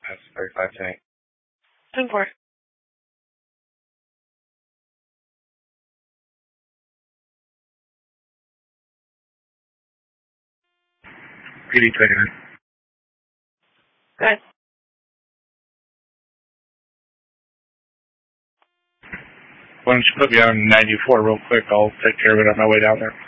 That's 35 tank. 10-4. PD 29. Good. Why don't you put me on 94 real quick? I'll take care of it on my way down there.